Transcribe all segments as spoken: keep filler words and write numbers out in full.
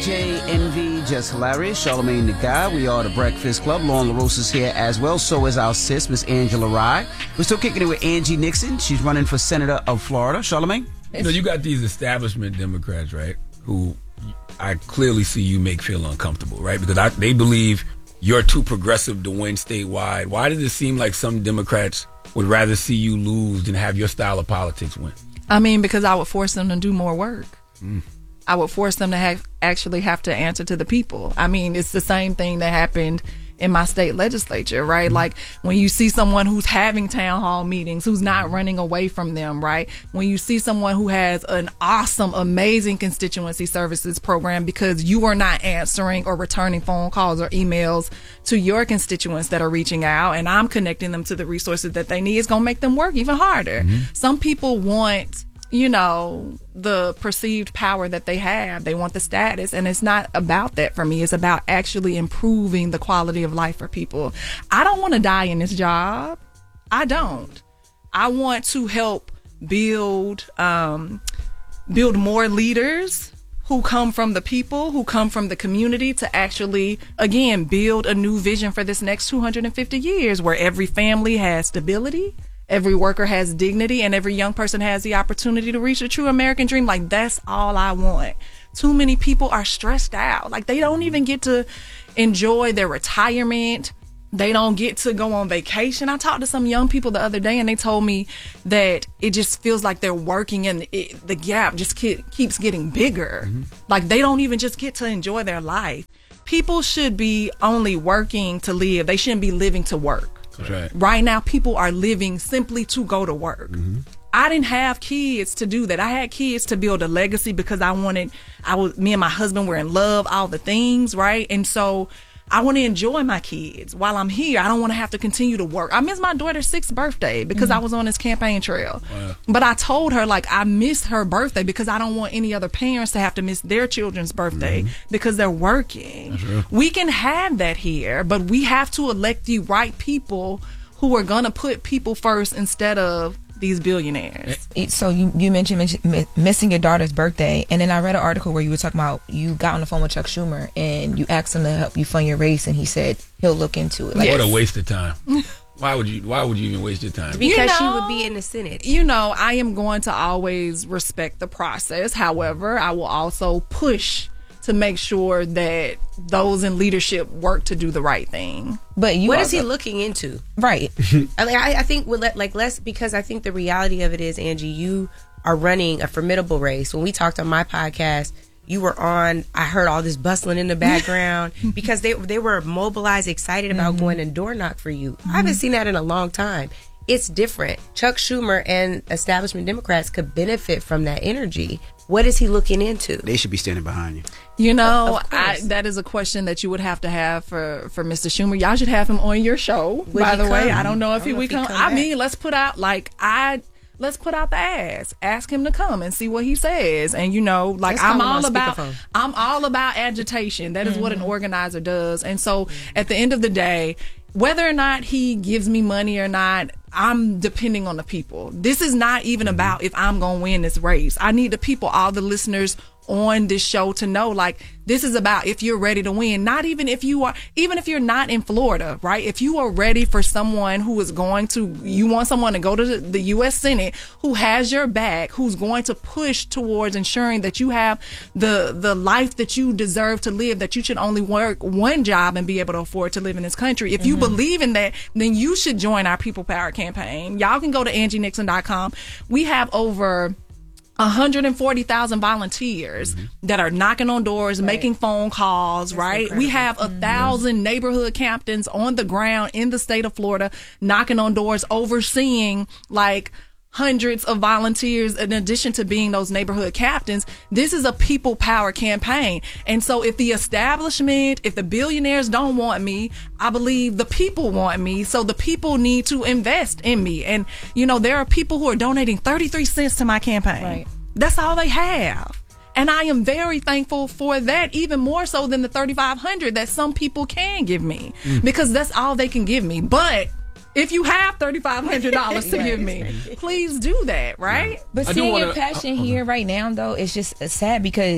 J, Envy, Just Hilarious, Charlamagne the Guy. We are the Breakfast Club. Lauren LaRosa is here as well. So is our sis, Miss Angela Rye. We're still kicking it with Angie Nixon. She's running for Senator of Florida. Charlamagne? You know, you got these establishment Democrats, right, who I clearly see you make feel uncomfortable, right? Because I, they believe you're too progressive to win statewide. Why does it seem like some Democrats would rather see you lose than have your style of politics win? I mean, because I would force them to do more work. Mm. I would force them to have, actually have to answer to the people. I mean, it's the same thing that happened in my state legislature, right? Mm-hmm. Like when you see someone who's having town hall meetings, who's not running away from them, right? When you see someone who has an awesome, amazing constituency services program because you are not answering or returning phone calls or emails to your constituents that are reaching out, and I'm connecting them to the resources that they need, it's going to make them work even harder. Mm-hmm. Some people want, you know, the perceived power that they have. They want the status, and it's not about that for me. It's about actually improving the quality of life for people. I don't want to die in this job. I don't. I want to help build, um, build more leaders who come from the people, who come from the community to actually, again, build a new vision for this next two hundred fifty years where every family has stability, every worker has dignity, and every young person has the opportunity to reach a true American dream. Like, that's all I want. Too many people are stressed out. Like, they don't even get to enjoy their retirement. They don't get to go on vacation. I talked to some young people the other day, and they told me that it just feels like they're working, and it, the gap just ke- keeps getting bigger. Mm-hmm. Like, they don't even just get to enjoy their life. People should be only working to live. They shouldn't be living to work. That's right. Right now, people are living simply to go to work. Mm-hmm. I didn't have kids to do that. I had kids to build a legacy because I wanted, I was, me and my husband were in love, all the things, right? And so I want to enjoy my kids while I'm here. I don't want to have to continue to work. I missed my daughter's sixth birthday because mm-hmm. I was on this campaign trail. Wow. But I told her, like, I missed her birthday because I don't want any other parents to have to miss their children's birthday mm-hmm. because they're working. We can have that here, but we have to elect the right people who are going to put people first instead of these billionaires. So you, you mentioned, mentioned missing your daughter's birthday, and then I read an article where you were talking about you got on the phone with Chuck Schumer and you asked him to help you fund your race, and he said he'll look into it. Like, what a waste of time. Why would you Why would you even waste your time? Because you know, she would be in the Senate. You know, I am going to always respect the process. However, I will also push to make sure that those in leadership work to do the right thing. But you what also, is he looking into? Right. I mean, I, I think we'll let, like less because I think the reality of it is, Angie, you are running a formidable race. When we talked on my podcast, you were on. I heard all this bustling in the background because they they were mobilized, excited about mm-hmm. going and door knock for you. Mm-hmm. I haven't seen that in a long time. It's different. Chuck Schumer and establishment Democrats could benefit from that energy. What is he looking into? They should be standing behind you. You know, I, that is a question that you would have to have for, for Mister Schumer. Y'all should have him on your show. Would by the come? way, I don't know if I he would come. come. I back. mean, let's put out like I. Let's put out the ass. Ask him to come and see what he says. And you know, like let's I'm all about, speakerphone. I'm all about agitation. That is mm-hmm. what an organizer does. And so, at the end of the day, whether or not he gives me money or not, I'm depending on the people. This is not even mm-hmm. about if I'm going to win this race. I need the people, all the listeners on this show to know, like, this is about if you're ready to win. Not even if you are, even if you're not in Florida, right? If you are ready for someone who is going to, you want someone to go to the, the U S Senate who has your back, who's going to push towards ensuring that you have the the life that you deserve to live, that you should only work one job and be able to afford to live in this country. If mm-hmm. you believe in that, then you should join our People Power campaign. Y'all can go to Angie Nixon dot com. We have over one hundred forty thousand volunteers mm-hmm. that are knocking on doors, right. making phone calls, That's right? Incredible. We have a mm-hmm. thousand neighborhood captains on the ground in the state of Florida knocking on doors, overseeing like hundreds of volunteers in addition to being those neighborhood captains. This is a people power campaign. And so if the establishment, if the billionaires don't want me, I believe the people want me. So the people need to invest in me. And, you know, there are people who are donating thirty-three cents to my campaign. Right. That's all they have. And I am very thankful for that, even more so than the thirty-five hundred that some people can give me, mm. because that's all they can give me. But if you have thirty-five hundred dollars to give me, please do that, right? But I seeing wanna, your passion uh, here right now, though, it's just sad because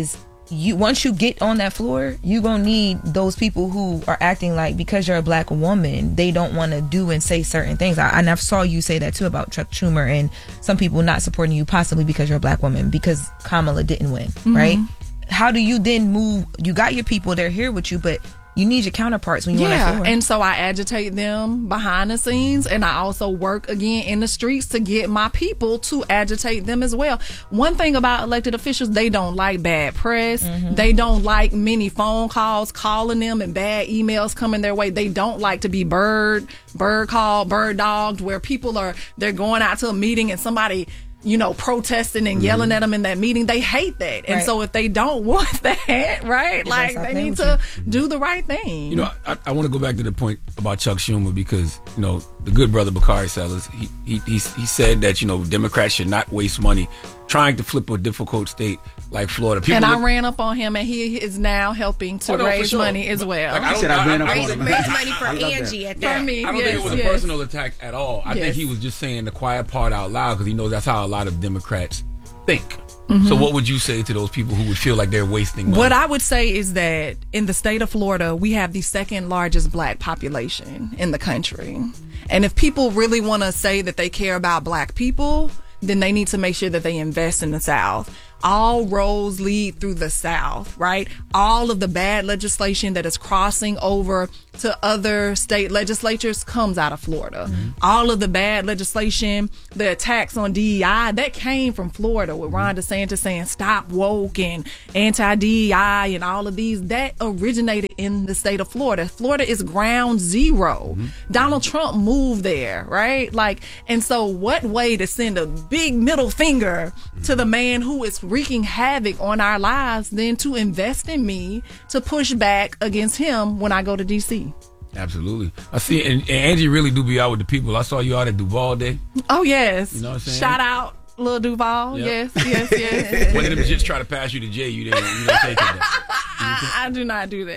you once you get on that floor, you gonna need those people who are acting like because you're a black woman, they don't want to do and say certain things. I, and I saw you say that too about Chuck Schumer and some people not supporting you possibly because you're a black woman because Kamala didn't win, mm-hmm. right? How do you then move? You got your people, they're here with you, but you need your counterparts when you're yeah, on that floor. And so I agitate them behind the scenes, and I also work again in the streets to get my people to agitate them as well. One thing about elected officials, they don't like bad press. Mm-hmm. They don't like many phone calls calling them and bad emails coming their way. They don't like to be bird, bird called, bird dogged, where people are, they're going out to a meeting and somebody, you know, protesting and yelling at them in that meeting. They hate that. And right. so if they don't want that, right, You like they need to do the right thing. You know, I, I want to go back to the point about Chuck Schumer because, you know, the good brother Bakari Sellers, he, he, he, he said that, you know, Democrats should not waste money trying to flip a difficult state like Florida. People and I look, ran up on him, and he is now helping to Oh, no, raise for sure. money as well. Like, I He said I ran up on Raise, him. raise money for I love that. Angie at For that. me, I don't yes, think it was yes. a personal attack at all. I Yes. think he was just saying the quiet part out loud because he knows that's how a lot of Democrats think. Mm-hmm. So what would you say to those people who would feel like they're wasting money? What I would say is that in the state of Florida, we have the second largest black population in the country. And if people really want to say that they care about black people, then they need to make sure that they invest in the South. All roads lead through the South, right? All of the bad legislation that is crossing over to other state legislatures comes out of Florida. Mm-hmm. All of the bad legislation, the attacks on D E I, that came from Florida with Ron DeSantis saying stop woke and anti-D E I and all of these. That originated in the state of Florida. Florida is ground zero. Mm-hmm. Donald Trump moved there, right? Like, and so what way to send a big middle finger to the man who is wreaking havoc on our lives than to invest in me to push back against him when I go to D C. Absolutely. I see, and, and Angie really do be out with the people. I saw you out at Duval Day. Oh, yes. You know what I'm saying? Shout out, Lil Duval. Yep. Yes, yes, yes. When did them just try to pass you to Jay? You didn't, you didn't take it. I, I do not do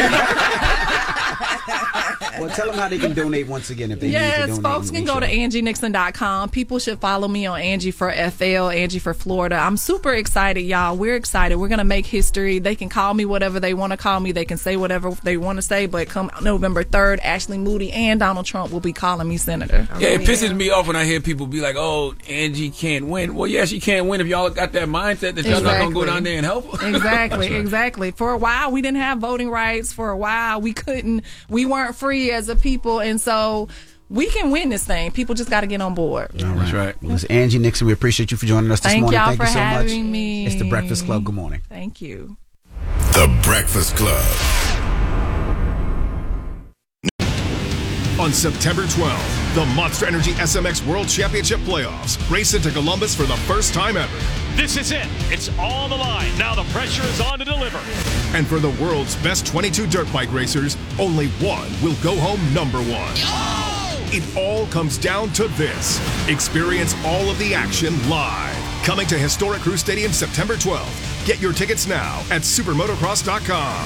that. Well, tell them how they can donate once again if they need to Yes, donate. folks can go to Angie Nixon dot com. People should follow me on Angie for F L, Angie for Florida. I'm super excited, y'all. We're excited. We're going to make history. They can call me whatever they want to call me. They can say whatever they want to say. But come November third, Ashley Moody and Donald Trump will be calling me senator. Yeah, it pisses me off when I hear people be like, oh, Angie can't win. Well, yeah, she can't win if y'all got that mindset that y'all not going to go down there and help her. Exactly, exactly. For a while, we didn't have voting rights. For a while, we couldn't, we weren't free as a people. And so we can win this thing. People just got to get on board. All right. That's right. Well, it's Angie Nixon. We appreciate you for joining us this Thank morning. y'all Thank for you so much. having me. It's the Breakfast Club. Good morning. Thank you. The Breakfast Club. On September twelfth, the Monster Energy S M X World Championship Playoffs race into Columbus for the first time ever. This is it. It's on the line. Now the pressure is on to deliver. And for the world's best twenty-two dirt bike racers, only one will go home number one. Oh! It all comes down to this. Experience all of the action live. Coming to historic Crew Stadium September twelfth. Get your tickets now at supermotocross dot com.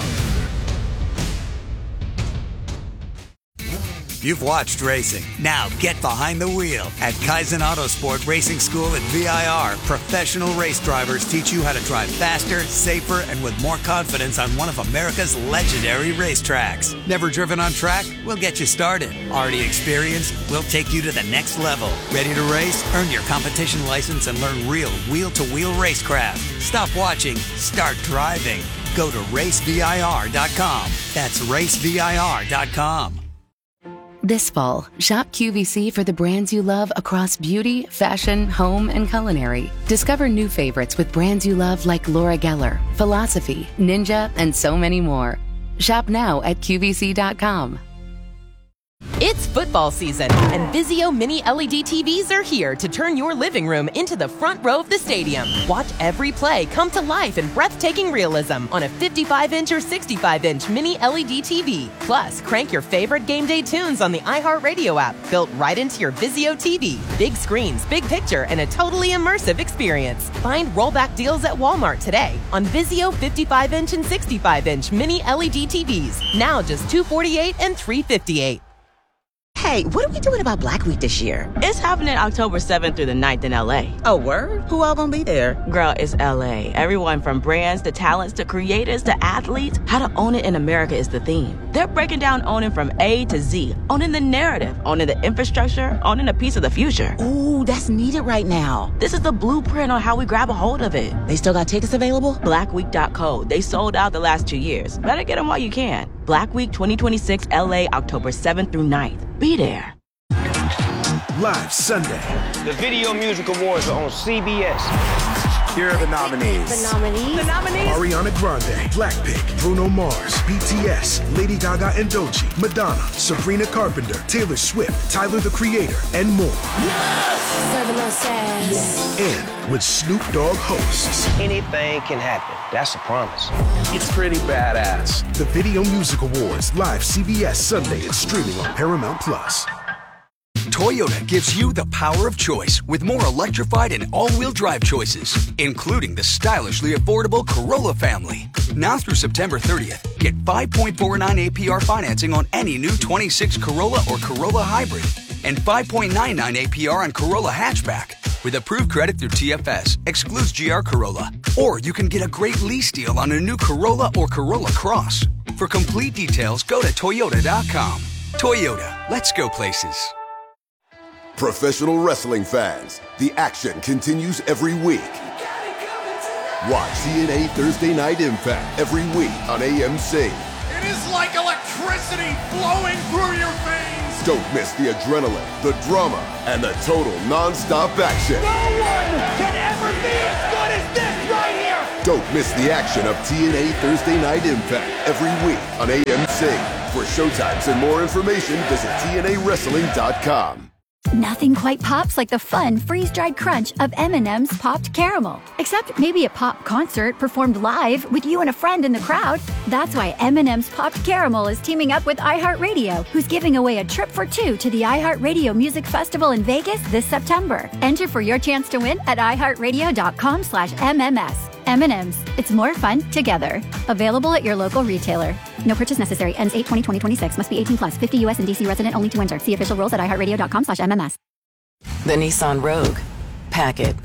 You've watched racing. Now get behind the wheel. At Kaizen Autosport Racing School at V I R, professional race drivers teach you how to drive faster, safer, and with more confidence on one of America's legendary racetracks. Never driven on track? We'll get you started. Already experienced? We'll take you to the next level. Ready to race? Earn your competition license and learn real wheel-to-wheel racecraft. Stop watching. Start driving. Go to race V I R dot com. That's race V I R dot com. This fall, shop Q V C for the brands you love across beauty, fashion, home, and culinary. Discover new favorites with brands you love like Laura Geller, Philosophy, Ninja, and so many more. Shop now at Q V C dot com. It's football season, and Vizio Mini L E D T Vs are here to turn your living room into the front row of the stadium. Watch every play come to life in breathtaking realism on a fifty-five inch or sixty-five inch Mini L E D T V. Plus, crank your favorite game day tunes on the iHeartRadio app, built right into your Vizio T V. Big screens, big picture, and a totally immersive experience. Find rollback deals at Walmart today on Vizio fifty-five inch and sixty-five inch Mini L E D T Vs. Now just two hundred forty-eight dollars and three hundred fifty-eight dollars. Hey, what are we doing about Black Week this year? It's happening October seventh through the ninth in L A. Oh, word? Who all gonna be there? Girl, it's L A. Everyone from brands to talents to creators to athletes. How to own it in America is the theme. They're breaking down owning from A to Z. Owning the narrative, owning the infrastructure, owning a piece of the future. Ooh, that's needed right now. This is the blueprint on how we grab a hold of it. They still got tickets available? black week dot co. They sold out the last two years. Better get them while you can. Black Week twenty twenty-six L A, October seventh through ninth. Be there. Live Sunday. The Video Music Awards are on C B S. Here are the nominees. The nominees. The nominees. Ariana Grande, Blackpink, Bruno Mars, B T S, Lady Gaga and Doechii, Madonna, Sabrina Carpenter, Taylor Swift, Tyler the Creator, and more. Yes. And with Snoop Dogg hosts. Anything can happen. That's a promise. It's pretty badass. The Video Music Awards, live C B S Sunday and streaming on Paramount Plus. Toyota gives you the power of choice with more electrified and all-wheel drive choices, including the stylishly affordable Corolla family. Now through September thirtieth, get five point four nine A P R financing on any new twenty-six Corolla or Corolla Hybrid and five point nine nine A P R on Corolla Hatchback. With approved credit through T F S, excludes G R Corolla. Or you can get a great lease deal on a new Corolla or Corolla Cross. For complete details, go to Toyota dot com. Toyota, let's go places. Professional wrestling fans, the action continues every week. Watch T N A Thursday Night Impact every week on A M C. It is like electricity flowing through your veins. Don't miss the adrenaline, the drama, and the total non-stop action. No one can ever be as good as this right here. Don't miss the action of T N A Thursday Night Impact every week on A M C. For showtimes and more information, visit T N A wrestling dot com. Nothing quite pops like the fun, freeze-dried crunch of M and M's Popped Caramel. Except maybe a pop concert performed live with you and a friend in the crowd. That's why M and M's Popped Caramel is teaming up with iHeartRadio, who's giving away a trip for two to the iHeartRadio Music Festival in Vegas this September. Enter for your chance to win at iHeartRadio.com slash MMS. M and M's. It's more fun together. Available at your local retailer. No purchase necessary. Ends eight twenty twenty twenty-six. Must be eighteen plus. fifty U S and D C resident only to enter. See official rules at iHeartRadio.com slash MMS. The Nissan Rogue. Pack it.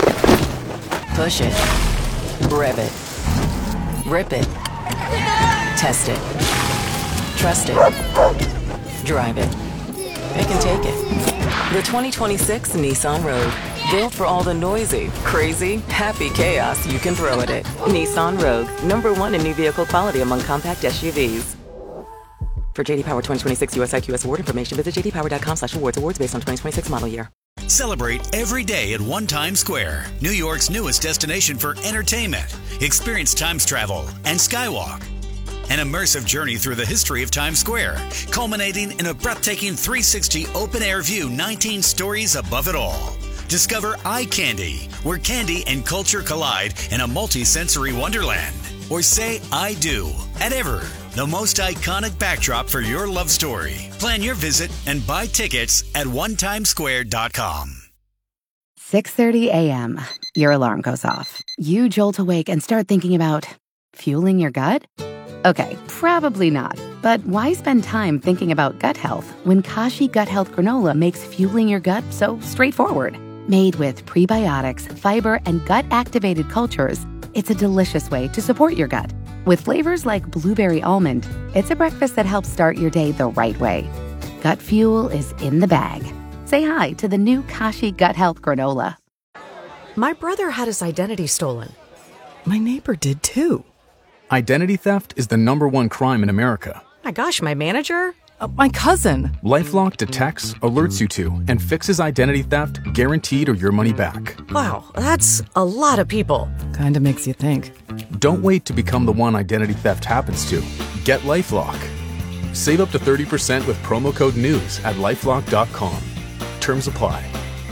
Push it. Rev it. Rip it. Test it. Trust it. Drive it. It can take it. The twenty twenty-six Nissan Rogue. Built for all the noisy, crazy, happy chaos you can throw at it. Nissan Rogue. Number one in new vehicle quality among compact S U Vs. For J D Power twenty twenty-six U S I Q S award information, visit j d power dot com slash awards. Awards based on twenty twenty-six model year. Celebrate every day at One Times Square, New York's newest destination for entertainment. Experience Times travel and Skywalk. An immersive journey through the history of Times Square, culminating in a breathtaking three sixty open-air view nineteen stories above it all. Discover Eye Candy, where candy and culture collide in a multi-sensory wonderland. Or say I do at Ever, the most iconic backdrop for your love story. Plan your visit and buy tickets at one times square dot com. six thirty a.m. Your alarm goes off. You jolt awake and start thinking about fueling your gut? Okay, probably not. But why spend time thinking about gut health when Kashi Gut Health Granola makes fueling your gut so straightforward? Made with prebiotics, fiber, and gut-activated cultures, it's a delicious way to support your gut. With flavors like blueberry almond, it's a breakfast that helps start your day the right way. Gut fuel is in the bag. Say hi to the new Kashi Gut Health Granola. My brother had his identity stolen. My neighbor did too. Identity theft is the number one crime in America. My gosh, my manager? Uh, my cousin. LifeLock detects, alerts you to, and fixes identity theft guaranteed or your money back. Wow, that's a lot of people. Kinda makes you think. Don't wait to become the one identity theft happens to. Get LifeLock. Save up to thirty percent with promo code NEWS at lifelock dot com. Terms apply.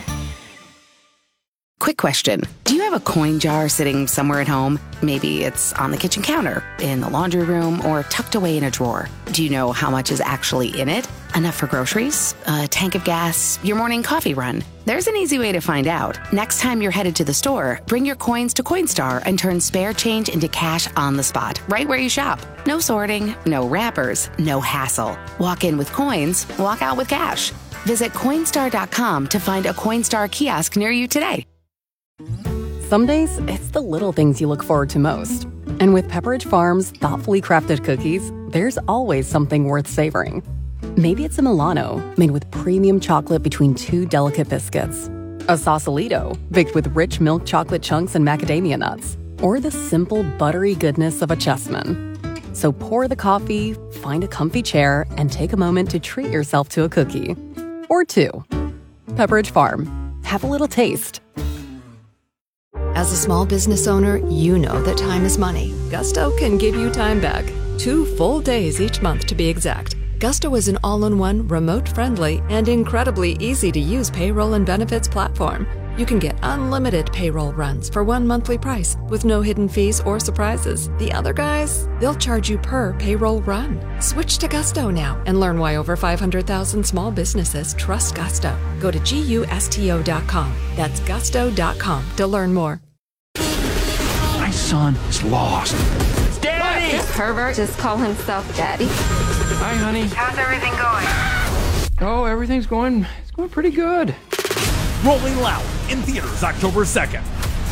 Quick question. Do you have a coin jar sitting somewhere at home? Maybe it's on the kitchen counter, in the laundry room, or tucked away in a drawer. Do you know how much is actually in it? Enough for groceries, a tank of gas, your morning coffee run? There's an easy way to find out. Next time you're headed to the store, bring your coins to Coinstar and turn spare change into cash on the spot, right where you shop. No sorting, no wrappers, no hassle. Walk in with coins, walk out with cash. Visit Coinstar dot com to find a Coinstar kiosk near you today. Some days, it's the little things you look forward to most. And with Pepperidge Farm's thoughtfully crafted cookies, there's always something worth savoring. Maybe it's a Milano, made with premium chocolate between two delicate biscuits. A Sausalito, baked with rich milk chocolate chunks and macadamia nuts. Or the simple, buttery goodness of a Chessman. So pour the coffee, find a comfy chair, and take a moment to treat yourself to a cookie. Or two. Pepperidge Farm. Have a little taste. As a small business owner, you know that time is money. Gusto can give you time back. Two full days each month to be exact. Gusto is an all-in-one, remote-friendly, and incredibly easy-to-use payroll and benefits platform. You can get unlimited payroll runs for one monthly price with no hidden fees or surprises. The other guys, they'll charge you per payroll run. Switch to Gusto now and learn why over five hundred thousand small businesses trust Gusto. Go to gusto dot com. That's gusto dot com to learn more. My son is lost. Daddy! This pervert just call himself Daddy. Hi, honey. How's everything going? Oh, everything's going, it's going pretty good. Rolling Loud in theaters October second.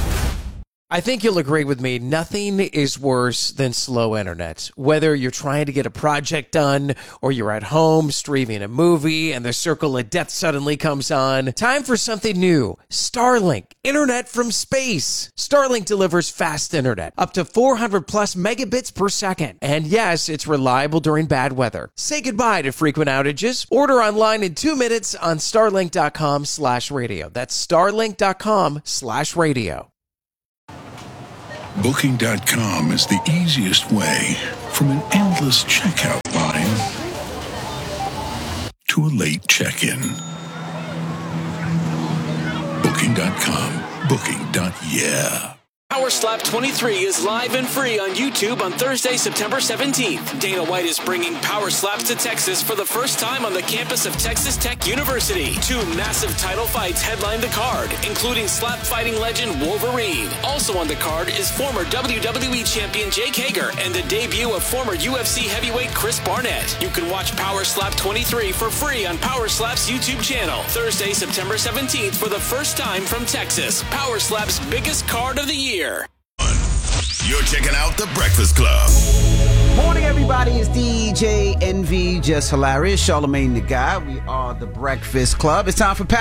I think you'll agree with me, nothing is worse than slow internet. Whether you're trying to get a project done or you're at home streaming a movie and the circle of death suddenly comes on, time for something new. Starlink, internet from space. Starlink delivers fast internet, up to four hundred plus megabits per second. And yes, it's reliable during bad weather. Say goodbye to frequent outages. Order online in two minutes on starlink dot com slash radio. That's starlink dot com slash radio. Booking dot com is the easiest way from an endless checkout line to a late check-in. Booking dot com. Booking. Yeah. Power Slap twenty-three is live and free on YouTube on Thursday, September seventeenth. Dana White is bringing Power Slaps to Texas for the first time on the campus of Texas Tech University. Two massive title fights headline the card, including slap fighting legend Wolverine. Also on the card is former W W E champion Jake Hager and the debut of former U F C heavyweight Chris Barnett. You can watch Power Slap twenty-three for free on Power Slap's YouTube channel. Thursday, September seventeenth for the first time from Texas. Power Slap's biggest card of the year. You're checking out The Breakfast Club. Morning, everybody. It's D J N V, just hilarious. Charlamagne the Guy. We are The Breakfast Club. It's time for